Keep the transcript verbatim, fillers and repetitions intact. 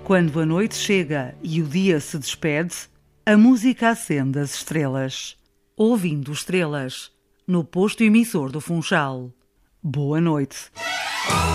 Quando a noite chega e o dia se despede, a música acende as estrelas. Ouvindo estrelas, no posto emissor do Funchal. Boa noite.